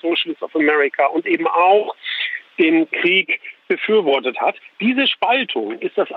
Socialists of America und eben auch den Krieg befürwortet hat. Diese Spaltung, ist das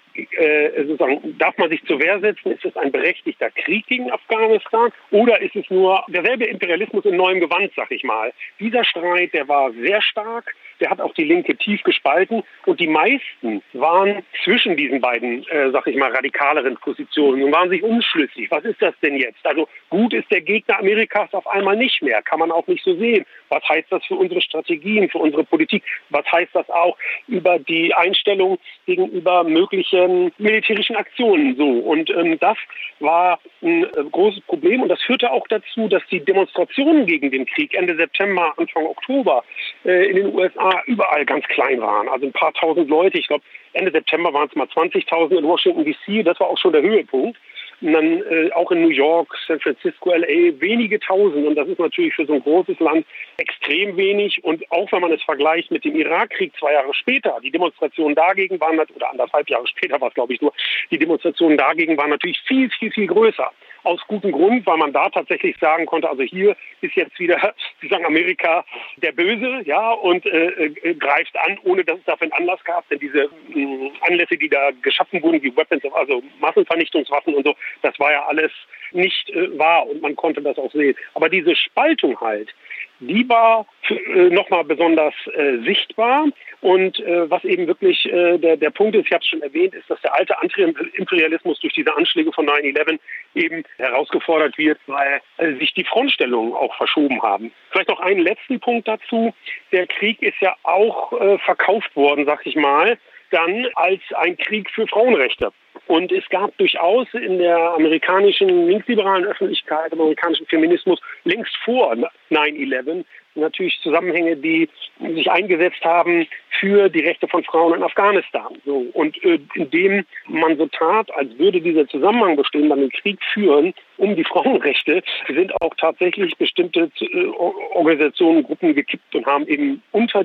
sozusagen, darf man sich zur Wehr setzen, ist es ein berechtigter Krieg gegen Afghanistan oder ist es nur derselbe Imperialismus in neuem Gewand, sag ich mal. Dieser Streit, der war sehr stark, der hat auch die Linke tief gespalten und die meisten waren zwischen diesen beiden, radikaleren Positionen und waren sich unschlüssig. Was ist das denn jetzt? Also gut ist der Gegner Amerikas auf einmal nicht mehr, kann man auch nicht so sehen. Was heißt das für unsere Strategien, für unsere Politik? Was heißt das auch über die Einstellung gegenüber möglichen militärischen Aktionen so? Und das war ein großes Problem und das führte auch dazu, dass die Demonstrationen gegen den Krieg Ende September, Anfang Oktober in den USA überall ganz klein waren. Also ein paar tausend Leute, ich glaube Ende September waren es mal 20.000 in Washington D.C., das war auch schon der Höhepunkt. Und dann auch in New York, San Francisco, L.A. wenige Tausend. Und das ist natürlich für so ein großes Land extrem wenig. Und auch wenn man es vergleicht mit dem Irakkrieg 2 Jahre später, die Demonstrationen dagegen waren, oder 1,5 Jahre später war es, glaube ich, nur, die Demonstrationen dagegen waren natürlich viel, viel, viel größer. Aus gutem Grund, weil man da tatsächlich sagen konnte, also hier ist jetzt wieder, Sie sagen Amerika, der Böse, ja, und greift an, ohne dass es dafür einen Anlass gab. Denn diese Anlässe, die da geschaffen wurden, wie also Massenvernichtungswaffen und so, das war ja alles nicht wahr und man konnte das auch sehen. Aber diese Spaltung halt, die war nochmal besonders sichtbar. Und was eben wirklich der Punkt ist, ich habe es schon erwähnt, ist, dass der alte Anti-Imperialismus durch diese Anschläge von 9/11 eben herausgefordert wird, weil sich die Frontstellungen auch verschoben haben. Vielleicht noch einen letzten Punkt dazu. Der Krieg ist ja auch verkauft worden, sag ich mal, dann als ein Krieg für Frauenrechte. Und es gab durchaus in der amerikanischen linksliberalen Öffentlichkeit, im amerikanischen Feminismus längst vor 9/11 natürlich Zusammenhänge, die sich eingesetzt haben für die Rechte von Frauen in Afghanistan. So. Und indem man so tat, als würde dieser Zusammenhang bestehen, man den Krieg führen um die Frauenrechte, sind auch tatsächlich bestimmte Organisationen, Gruppen gekippt und haben eben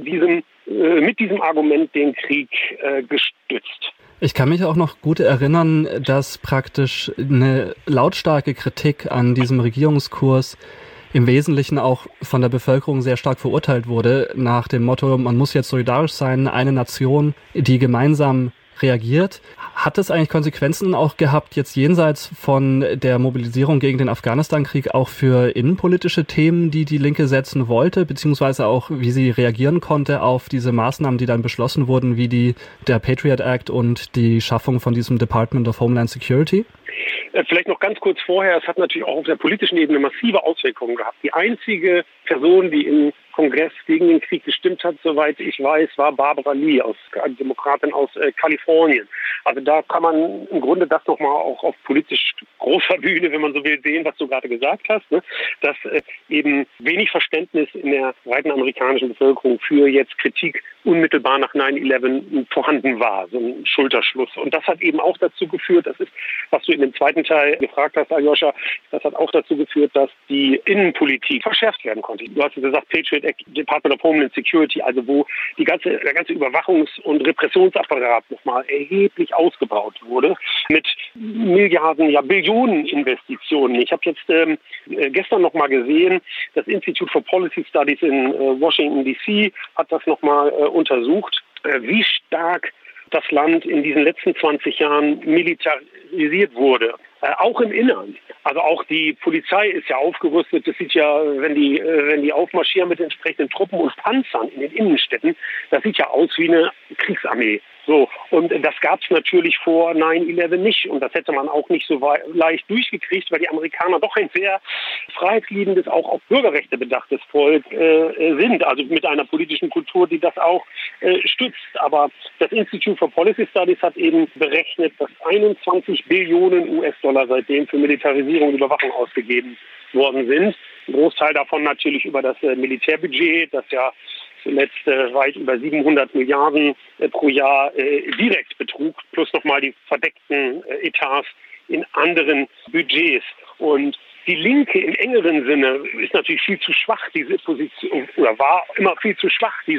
mit diesem Argument den Krieg gestützt. Ich kann mich auch noch gut erinnern, dass praktisch eine lautstarke Kritik an diesem Regierungskurs im Wesentlichen auch von der Bevölkerung sehr stark verurteilt wurde, nach dem Motto, man muss jetzt solidarisch sein, eine Nation, die gemeinsam reagiert. Hat es eigentlich Konsequenzen auch gehabt, jetzt jenseits von der Mobilisierung gegen den Afghanistan-Krieg, auch für innenpolitische Themen, die die Linke setzen wollte, beziehungsweise auch, wie sie reagieren konnte auf diese Maßnahmen, die dann beschlossen wurden, wie der Patriot Act und die Schaffung von diesem Department of Homeland Security? Vielleicht noch ganz kurz vorher, es hat natürlich auch auf der politischen Ebene massive Auswirkungen gehabt. Die einzige Person, die im Kongress gegen den Krieg gestimmt hat, soweit ich weiß, war Barbara Lee, eine Demokratin aus Kalifornien. Also da kann man im Grunde das nochmal auch auf politisch großer Bühne, wenn man so will, sehen, was du gerade gesagt hast, ne? Dass eben wenig Verständnis in der breiten amerikanischen Bevölkerung für jetzt Kritik unmittelbar nach 9/11 vorhanden war, so ein Schulterschluss. Und das hat eben auch dazu geführt, das ist, was du in dem zweiten Teil gefragt hast, Aljoscha, das hat auch dazu geführt, dass die Innenpolitik verschärft werden konnte. Du hast gesagt, Patriot Act, Department of Homeland Security, also wo der ganze Überwachungs- und Repressionsapparat nochmal erheblich ausgebaut wurde, mit Milliarden, ja Billionen Investitionen. Ich habe jetzt gestern nochmal gesehen, das Institute for Policy Studies in Washington D.C. hat das nochmal untersucht, wie stark das Land in diesen letzten 20 Jahren militarisiert wurde. Auch im Innern. Also auch die Polizei ist ja aufgerüstet. Das sieht ja, wenn die aufmarschieren mit entsprechenden Truppen und Panzern in den Innenstädten, das sieht ja aus wie eine Kriegsarmee. So. Und das gab es natürlich vor 9/11 nicht. Und das hätte man auch nicht so leicht durchgekriegt, weil die Amerikaner doch ein sehr freiheitsliebendes, auch auf Bürgerrechte bedachtes Volk sind. Also mit einer politischen Kultur, die das auch stützt. Aber das Institute for Policy Studies hat eben berechnet, dass 21 Billionen US-Dollar seitdem für Militarisierung und Überwachung ausgegeben worden sind. Ein Großteil davon natürlich über das Militärbudget, das ja zuletzt weit über 700 Milliarden pro Jahr direkt betrug, plus nochmal die verdeckten Etats in anderen Budgets. Und die Linke im engeren Sinne ist natürlich viel zu schwach, diese Position, oder war immer viel zu schwach, diese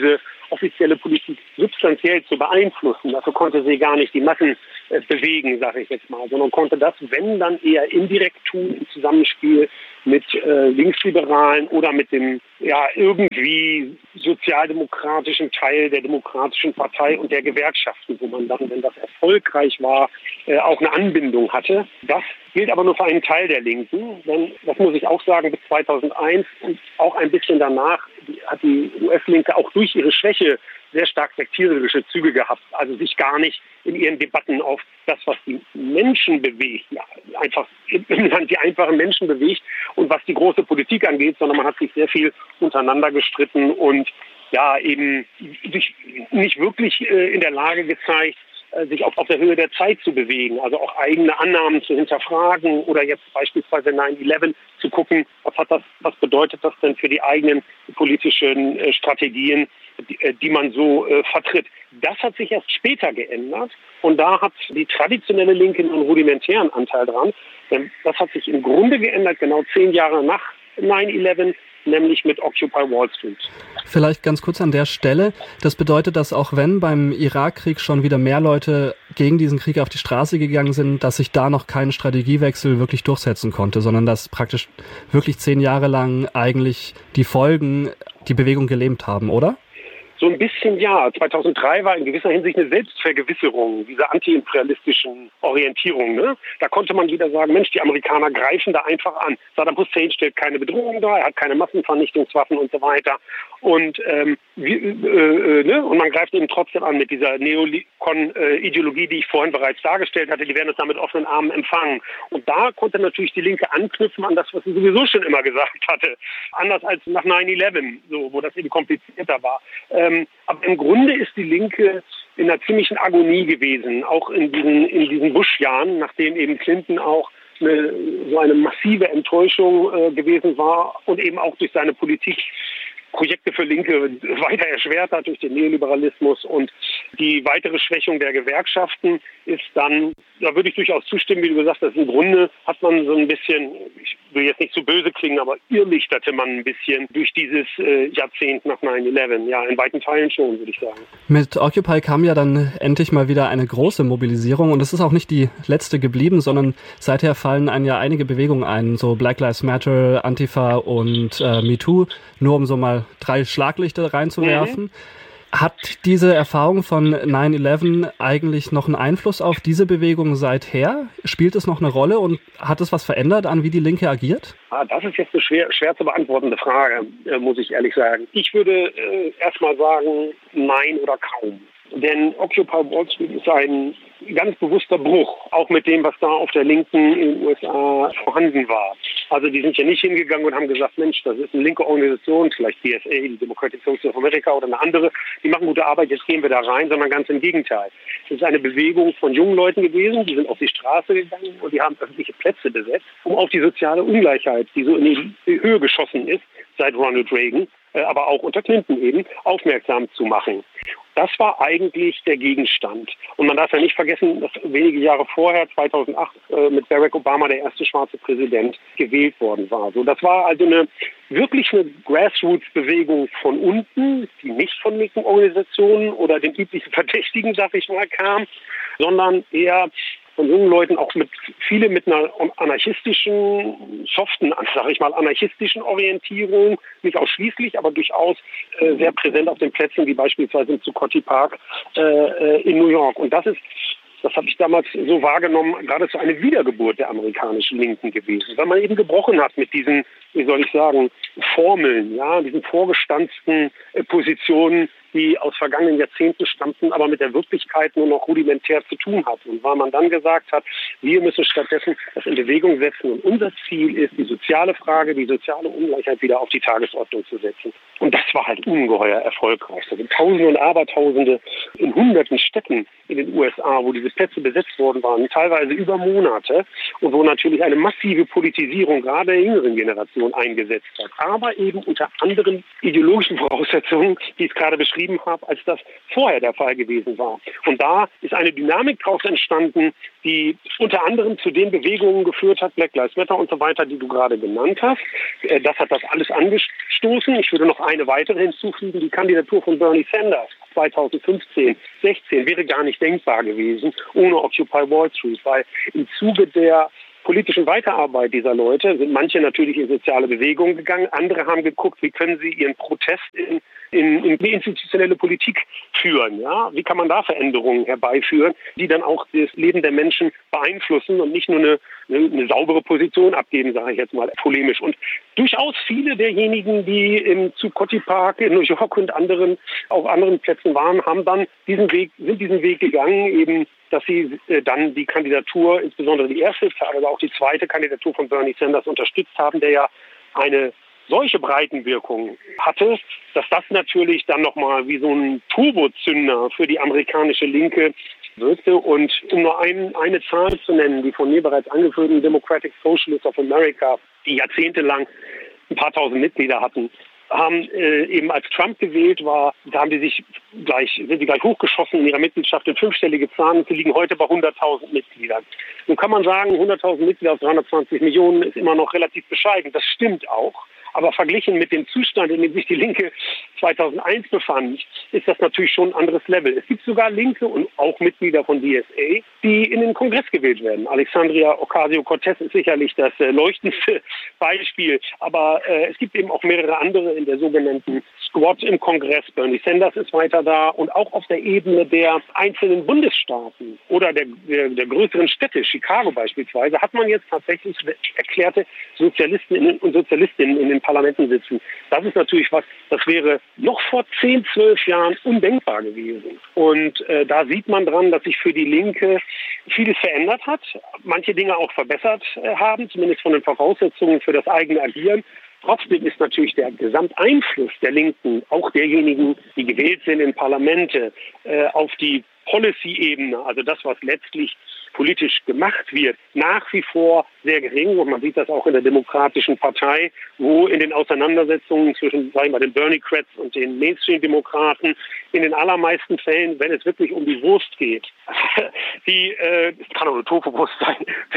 offizielle Politik substanziell zu beeinflussen. Dafür konnte sie gar nicht die Massen bewegen, sage ich jetzt mal, sondern konnte das, wenn dann eher indirekt tun, im Zusammenspiel mit Linksliberalen oder mit dem irgendwie sozialdemokratischen Teil der Demokratischen Partei und der Gewerkschaften, wo man dann, wenn das erfolgreich war, auch eine Anbindung hatte. Das gilt aber nur für einen Teil der Linken, denn das muss ich auch sagen, bis 2001 und auch ein bisschen danach hat die US-Linke auch durch ihre Schwäche sehr stark sektiererische Züge gehabt, also sich gar nicht in ihren Debatten auf das, was die Menschen bewegt, einfach im Land die einfachen Menschen bewegt und was die große Politik angeht, sondern man hat sich sehr viel untereinander gestritten und eben sich nicht wirklich in der Lage gezeigt, sich auf der Höhe der Zeit zu bewegen, also auch eigene Annahmen zu hinterfragen oder jetzt beispielsweise 9/11 zu gucken, was bedeutet das denn für die eigenen politischen Strategien, die man so vertritt. Das hat sich erst später geändert und da hat die traditionelle Linke einen rudimentären Anteil dran, denn das hat sich im Grunde geändert, genau 10 Jahre nach 9/11, nämlich mit Occupy Wall Street. Vielleicht ganz kurz an der Stelle. Das bedeutet, dass auch wenn beim Irakkrieg schon wieder mehr Leute gegen diesen Krieg auf die Straße gegangen sind, dass sich da noch kein Strategiewechsel wirklich durchsetzen konnte, sondern dass praktisch wirklich 10 Jahre lang eigentlich die Folgen die Bewegung gelähmt haben, oder? So ein bisschen ja. 2003 war in gewisser Hinsicht eine Selbstvergewisserung dieser antiimperialistischen Orientierung. Ne? Da konnte man wieder sagen, Mensch, die Amerikaner greifen da einfach an. Saddam Hussein stellt keine Bedrohung dar, er hat keine Massenvernichtungswaffen und so weiter. Und, und man greift eben trotzdem an mit dieser Neokon-Ideologie, die ich vorhin bereits dargestellt hatte. Die werden es da mit offenen Armen empfangen. Und da konnte natürlich die Linke anknüpfen an das, was sie sowieso schon immer gesagt hatte. Anders als nach 9/11, so, wo das eben komplizierter war. Aber im Grunde ist die Linke in einer ziemlichen Agonie gewesen, auch in diesen Bush-Jahren, nachdem eben Clinton auch so eine massive Enttäuschung gewesen war und eben auch durch seine Politik Projekte für Linke weiter erschwert hat durch den Neoliberalismus und die weitere Schwächung der Gewerkschaften ist dann, da würde ich durchaus zustimmen, wie du gesagt hast, im Grunde hat man so ein bisschen, ich will jetzt nicht zu böse klingen, aber irrlichterte man ein bisschen durch dieses Jahrzehnt nach 9/11. Ja, in weiten Teilen schon, würde ich sagen. Mit Occupy kam ja dann endlich mal wieder eine große Mobilisierung und es ist auch nicht die letzte geblieben, sondern seither fallen einem ja einige Bewegungen ein, so Black Lives Matter, Antifa und MeToo, nur um so mal 3 Schlaglichter reinzuwerfen. Hat diese Erfahrung von 9/11 eigentlich noch einen Einfluss auf diese Bewegung seither? Spielt es noch eine Rolle und hat es was verändert an, wie die Linke agiert? Das ist jetzt eine schwer zu beantwortende Frage, muss ich ehrlich sagen. Ich würde erstmal sagen, nein oder kaum. Denn Occupy Wall Street ist ein ganz bewusster Bruch, auch mit dem, was da auf der Linken in den USA vorhanden war. Also die sind ja nicht hingegangen und haben gesagt, Mensch, das ist eine linke Organisation, vielleicht DSA, die Democratic Socialists of America oder eine andere, die machen gute Arbeit, jetzt gehen wir da rein, sondern ganz im Gegenteil. Es ist eine Bewegung von jungen Leuten gewesen, die sind auf die Straße gegangen und die haben öffentliche Plätze besetzt, um auf die soziale Ungleichheit, die so in die Höhe geschossen ist, seit Ronald Reagan, aber auch unter Clinton eben, aufmerksam zu machen. Das war eigentlich der Gegenstand. Und man darf ja nicht vergessen, dass wenige Jahre vorher, 2008, mit Barack Obama der erste schwarze Präsident gewählt worden war. So, das war also wirklich eine Grassroots-Bewegung von unten, die nicht von linken Organisationen oder den üblichen Verdächtigen, sag ich mal, kam, sondern eher von jungen Leuten, auch viele mit einer anarchistischen, soften, sage ich mal, anarchistischen Orientierung, nicht ausschließlich, aber durchaus sehr präsent auf den Plätzen, wie beispielsweise im Zuccotti Park in New York. Und das habe ich damals so wahrgenommen, geradezu eine Wiedergeburt der amerikanischen Linken gewesen, weil man eben gebrochen hat mit diesen, wie soll ich sagen, Formeln, ja, diesen vorgestanzten Positionen, die aus vergangenen Jahrzehnten stammten, aber mit der Wirklichkeit nur noch rudimentär zu tun hat. Und weil man dann gesagt hat, wir müssen stattdessen das in Bewegung setzen und unser Ziel ist, die soziale Frage, die soziale Ungleichheit wieder auf die Tagesordnung zu setzen. Und das war halt ungeheuer erfolgreich. Da sind Tausende und Abertausende in hunderten Städten in den USA, wo diese Plätze besetzt worden waren, teilweise über Monate und wo natürlich eine massive Politisierung gerade der jüngeren Generation eingesetzt hat. Aber eben unter anderen ideologischen Voraussetzungen, die ich gerade beschrieben betrieben habe, als das vorher der Fall gewesen war. Und da ist eine Dynamik daraus entstanden, die unter anderem zu den Bewegungen geführt hat, Black Lives Matter und so weiter, die du gerade genannt hast. Das hat das alles angestoßen. Ich würde noch eine weitere hinzufügen. Die Kandidatur von Bernie Sanders 2015, 16 wäre gar nicht denkbar gewesen ohne Occupy Wall Street, weil im Zuge der politischen Weiterarbeit dieser Leute sind manche natürlich in soziale Bewegungen gegangen, andere haben geguckt, wie können sie ihren Protest in die institutionelle Politik führen. Ja? Wie kann man da Veränderungen herbeiführen, die dann auch das Leben der Menschen beeinflussen und nicht nur eine saubere Position abgeben, sage ich jetzt mal polemisch. Und durchaus viele derjenigen, die im Zuccotti Park in New York und auf anderen Plätzen waren, sind diesen Weg gegangen, eben dass sie dann die Kandidatur, insbesondere die erste, aber auch die zweite Kandidatur von Bernie Sanders unterstützt haben, der ja eine solche Breitenwirkung hatte, dass das natürlich dann nochmal wie so ein Turbozünder für die amerikanische Linke wirkte. Und um nur eine Zahl zu nennen, die von mir bereits angeführten Democratic Socialists of America, die jahrzehntelang ein paar tausend Mitglieder hatten, haben eben als Trump gewählt war, da sind sie gleich hochgeschossen in ihrer Mitgliedschaft in fünfstellige Zahlen. Sie liegen heute bei 100.000 Mitgliedern. Nun kann man sagen, 100.000 Mitglieder aus 320 Millionen ist immer noch relativ bescheiden. Das stimmt auch. Aber verglichen mit dem Zustand, in dem sich die Linke 2001 befand, ist das natürlich schon ein anderes Level. Es gibt sogar Linke und auch Mitglieder von DSA, die in den Kongress gewählt werden. Alexandria Ocasio-Cortez ist sicherlich das leuchtendste Beispiel. Aber es gibt eben auch mehrere andere in der sogenannten Squad im Kongress. Bernie Sanders ist weiter da. Und auch auf der Ebene der einzelnen Bundesstaaten oder der größeren Städte, Chicago beispielsweise, hat man jetzt tatsächlich erklärte Sozialistinnen und Sozialistinnen in den Parlamenten sitzen. Das ist natürlich was, das wäre noch vor 10, 12 Jahren undenkbar gewesen. Und da sieht man dran, dass sich für die Linke vieles verändert hat, manche Dinge auch verbessert haben, zumindest von den Voraussetzungen für das eigene Agieren. Trotzdem ist natürlich der Gesamteinfluss der Linken, auch derjenigen, die gewählt sind in Parlamente, auf die Policy-Ebene, also das, was letztlich politisch gemacht wird, nach wie vor sehr gering. Und man sieht das auch in der Demokratischen Partei, wo in den Auseinandersetzungen zwischen, sagen wir mal, den Bernie-Crats und den Mainstream-Demokraten in den allermeisten Fällen, wenn es wirklich um die Wurst geht, es kann auch eine Tofu-Wurst sein,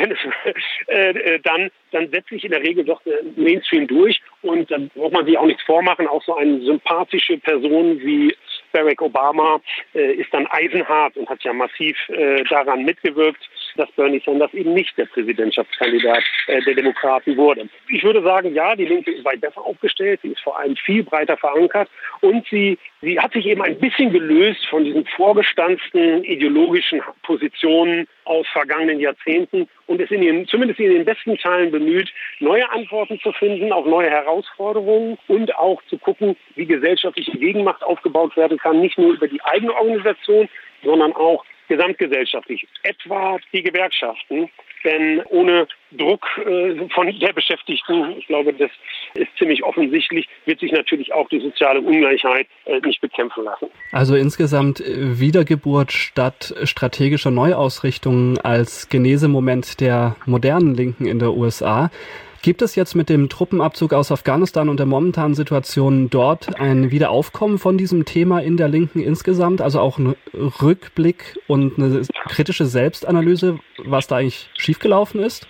dann setzt sich in der Regel doch der Mainstream durch. Und dann braucht man sich auch nichts vormachen. Auch so eine sympathische Person wie Barack Obama ist dann eisenhart und hat ja massiv daran mitgewirkt, dass Bernie Sanders eben nicht der Präsidentschaftskandidat der Demokraten wurde. Ich würde sagen, ja, die Linke ist weit besser aufgestellt, sie ist vor allem viel breiter verankert und sie hat sich eben ein bisschen gelöst von diesen vorgestanzten ideologischen Positionen aus vergangenen Jahrzehnten und ist zumindest in den besten Teilen bemüht, neue Antworten zu finden auf neue Herausforderungen und auch zu gucken, wie gesellschaftliche Gegenmacht aufgebaut werden kann, nicht nur über die eigene Organisation, sondern auch gesamtgesellschaftlich, etwa die Gewerkschaften. Denn ohne Druck von der Beschäftigten, ich glaube, das ist ziemlich offensichtlich, wird sich natürlich auch die soziale Ungleichheit nicht bekämpfen lassen. Also insgesamt Wiedergeburt statt strategischer Neuausrichtung als Genesemoment der modernen Linken in der USA. Gibt es jetzt mit dem Truppenabzug aus Afghanistan und der momentanen Situation dort ein Wiederaufkommen von diesem Thema in der Linken insgesamt? Also auch ein Rückblick und eine kritische Selbstanalyse, was da eigentlich schiefgelaufen ist?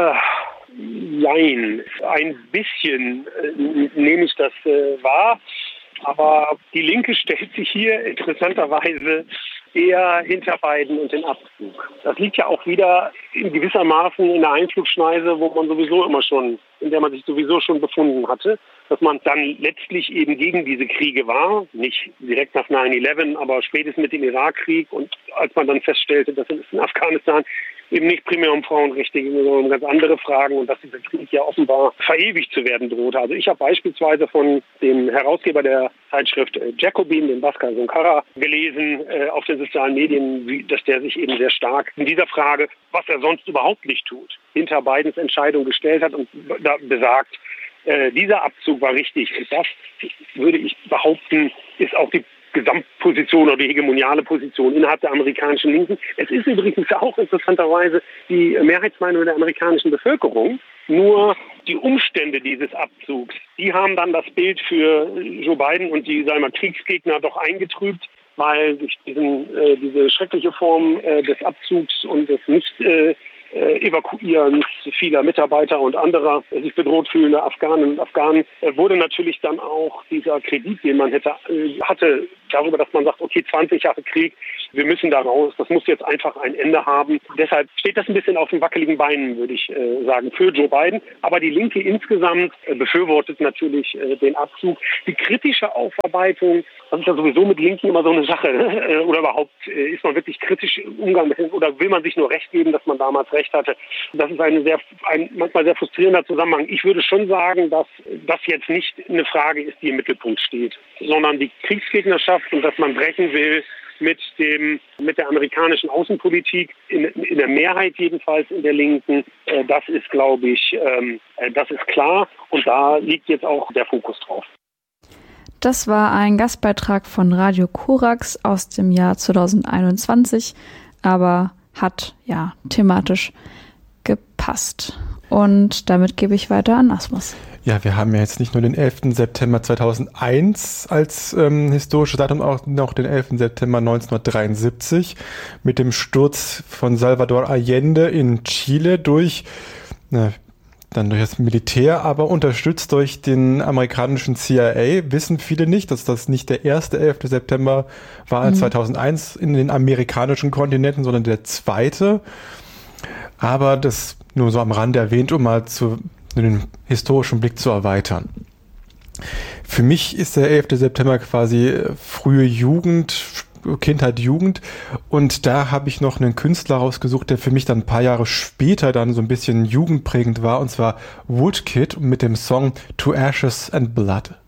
Nein, ein bisschen nehme ich das wahr. Aber die Linke stellt sich hier interessanterweise eher hinter Biden und den Abzug. Das liegt ja auch wieder in gewissermaßen in der Einflugschneise, in der man sich sowieso schon befunden hatte, dass man dann letztlich eben gegen diese Kriege war, nicht direkt nach 9/11, aber spätestens mit dem Irakkrieg und als man dann feststellte, dass es in Afghanistan eben nicht primär um Frauenrechte ging, sondern um ganz andere Fragen und dass dieser Krieg ja offenbar verewigt zu werden drohte. Also ich habe beispielsweise von dem Herausgeber der Zeitschrift Jacobin, den Bhaskar Sunkara, gelesen auf den sozialen Medien, dass der sich eben sehr stark in dieser Frage, was er sonst überhaupt nicht tut, hinter Bidens Entscheidung gestellt hat und da besagt, dieser Abzug war richtig. Und das, würde ich behaupten, ist auch die Gesamtposition oder die hegemoniale Position innerhalb der amerikanischen Linken. Es ist übrigens auch interessanterweise die Mehrheitsmeinung der amerikanischen Bevölkerung. Nur die Umstände dieses Abzugs, die haben dann das Bild für Joe Biden und die, sagen wir mal, Kriegsgegner doch eingetrübt, weil durch diese schreckliche Form des Abzugs und des Evakuierens vieler Mitarbeiter und anderer sich bedroht fühlender Afghanen und Afghanen wurde natürlich dann auch dieser Kredit, den man hatte, darüber, dass man sagt, okay, 20 Jahre Krieg, wir müssen da raus, das muss jetzt einfach ein Ende haben. Deshalb steht das ein bisschen auf den wackeligen Beinen, würde ich sagen, für Joe Biden. Aber die Linke insgesamt befürwortet natürlich den Abzug. Die kritische Aufarbeitung, das ist ja sowieso mit Linken immer so eine Sache, ne? Oder überhaupt, ist man wirklich kritisch im Umgang mit oder will man sich nur recht geben, dass man damals recht hatte? Das ist ein manchmal sehr frustrierender Zusammenhang. Ich würde schon sagen, dass das jetzt nicht eine Frage ist, die im Mittelpunkt steht, sondern die Kriegsgegnerschaft und dass man brechen will mit der amerikanischen Außenpolitik, in der Mehrheit jedenfalls in der Linken, das ist, glaube ich, das ist klar und da liegt jetzt auch der Fokus drauf. Das war ein Gastbeitrag von Radio Korax aus dem Jahr 2021, aber hat ja thematisch gepasst. Und damit gebe ich weiter an Asmus. Ja, wir haben ja jetzt nicht nur den 11. September 2001 als historisches Datum, auch noch den 11. September 1973 mit dem Sturz von Salvador Allende in Chile dann durch das Militär, aber unterstützt durch den amerikanischen CIA. Wissen viele nicht, dass das nicht der erste 11. September war 2001 in den amerikanischen Kontinenten, sondern der zweite. Aber das nur so am Rande erwähnt, um mal den historischen Blick zu erweitern. Für mich ist der 11. September quasi frühe Jugend, Kindheit, Jugend, und da habe ich noch einen Künstler rausgesucht, der für mich dann ein paar Jahre später dann so ein bisschen jugendprägend war, und zwar Woodkid mit dem Song To Ashes and Blood.